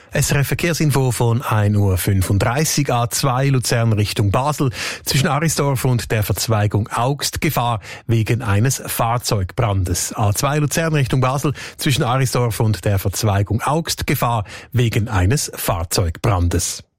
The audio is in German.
SRF Verkehrsinfo von 1:35 Uhr, A2 Luzern Richtung Basel, zwischen Arisdorf und der Verzweigung Augst, Gefahr wegen eines Fahrzeugbrandes. A2 Luzern Richtung Basel, zwischen Arisdorf und der Verzweigung Augst, Gefahr wegen eines Fahrzeugbrandes.